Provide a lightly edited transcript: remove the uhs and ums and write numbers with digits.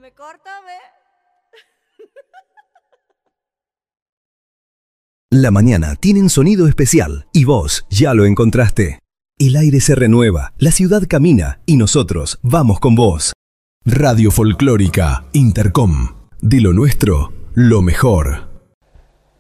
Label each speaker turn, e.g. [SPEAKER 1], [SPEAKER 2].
[SPEAKER 1] me corta, ve.
[SPEAKER 2] La mañana tiene un sonido especial y vos ya lo encontraste. El aire se renueva, la ciudad camina y nosotros vamos con vos. Radio Folclórica Intercom. De lo nuestro, lo mejor.